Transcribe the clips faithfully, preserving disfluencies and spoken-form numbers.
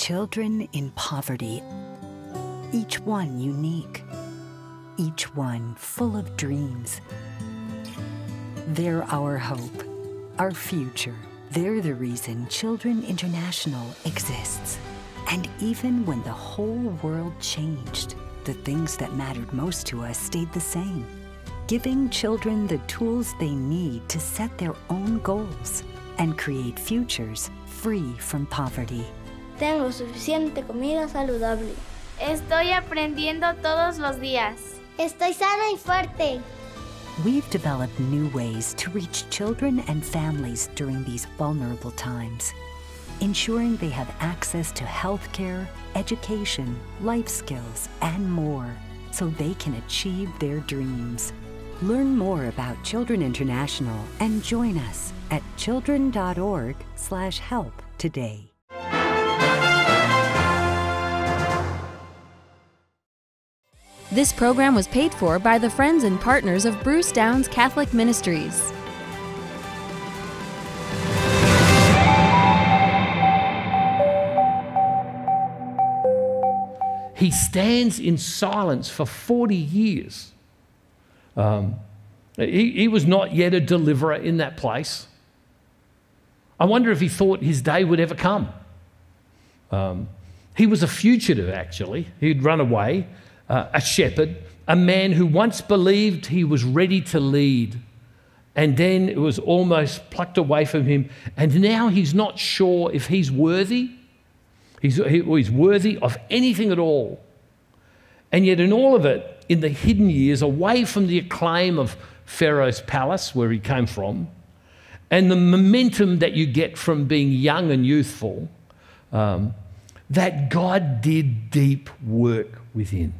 children in poverty, each one unique, each one full of dreams. They're our hope, our future. They're the reason Children International exists. And even when the whole world changed, the things that mattered most to us stayed the same, giving children the tools they need to set their own goals and create futures free from poverty. Tengo suficiente comida saludable. Estoy aprendiendo todos los días. Estoy sana y fuerte. We've developed new ways to reach children and families during these vulnerable times, ensuring they have access to healthcare, education, life skills, and more, so they can achieve their dreams. Learn more about Children International and join us at children dot org slash help today. This program was paid for by the friends and partners of Bruce Downs Catholic Ministries. He stands in silence for forty years. Um, he, he was not yet a deliverer in that place. I wonder if he thought his day would ever come. Um, he was a fugitive, actually. He'd run away. Uh, a shepherd, a man who once believed he was ready to lead, and then it was almost plucked away from him, and now he's not sure if he's worthy, he's, he, he's worthy of anything at all. And yet in all of it, in the hidden years, away from the acclaim of Pharaoh's palace, where he came from, and the momentum that you get from being young and youthful, um, that God did deep work within.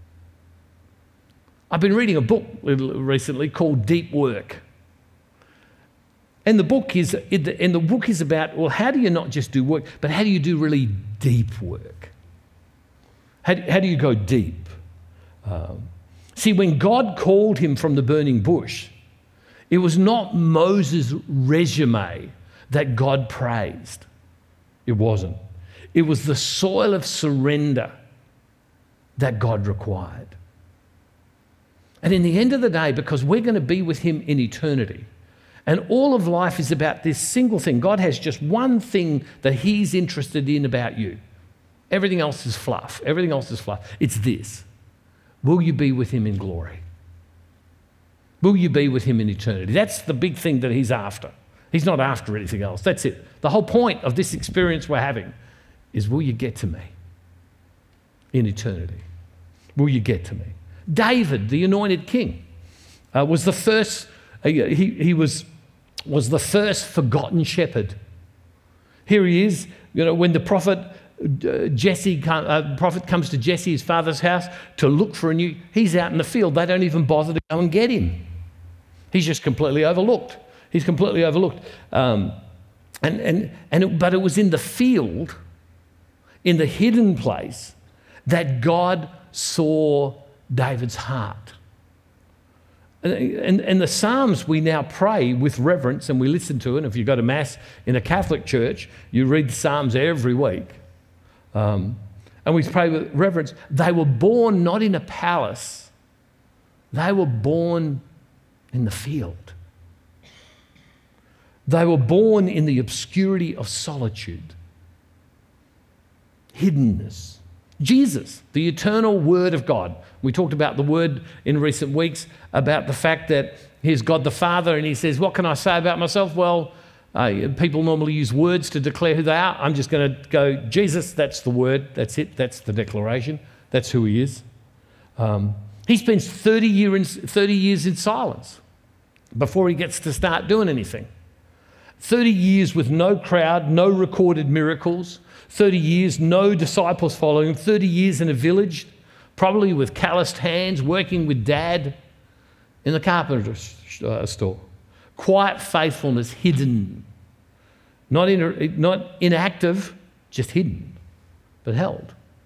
I've been reading a book recently called Deep Work. And the book is and the book is about, well, how do you not just do work, but how do you do really deep work? How, how do you go deep? Um, see, when God called him from the burning bush, it was not Moses' resume that God praised. It wasn't. It was the soil of surrender that God required. And in the end of the day, because we're going to be with him in eternity, and all of life is about this single thing. God has just one thing that he's interested in about you. Everything else is fluff. Everything else is fluff. It's this. Will you be with him in glory? Will you be with him in eternity? That's the big thing that he's after. He's not after anything else. That's it. The whole point of this experience we're having is, will you get to me in eternity? Will you get to me? David, the anointed king, uh, was the first, uh, he, he was, was the first forgotten shepherd. Here he is, you know, when the prophet uh, Jesse, uh, prophet comes to Jesse, his father's house, to look for a new, he's out in the field. They don't even bother to go and get him. He's just completely overlooked. He's completely overlooked. Um, and, and, and it, but it was in the field, in the hidden place, that God saw David's heart. And, and, and the Psalms we now pray with reverence, and we listen to it. If you go to Mass in a Catholic church, you read the Psalms every week. Um, and we pray with reverence. They were born not in a palace. They were born in the field. They were born in the obscurity of solitude, hiddenness. Jesus, the eternal Word of God. We talked about the Word in recent weeks, about the fact that here's God the Father, and he says, what can I say about myself? Well, uh, people normally use words to declare who they are. I'm just going to go, Jesus, that's the word, that's it, that's the declaration, that's who he is. Um, he spends thirty, year in, thirty years in silence before he gets to start doing anything. thirty years with no crowd, no recorded miracles, thirty years, no disciples following him, thirty years in a village, probably with calloused hands, working with dad in the carpenter's uh, store. Quiet faithfulness, hidden. Not, in, not inactive, just hidden, but held.